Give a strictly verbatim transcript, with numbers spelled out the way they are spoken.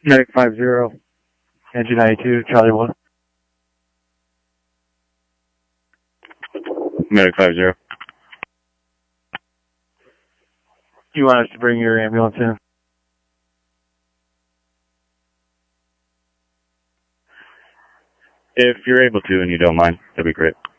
Medic five zero, engine ninety-two, Charlie one. Medic five zero. You want us to bring your ambulance in? If you're able to and you don't mind, that'd be great.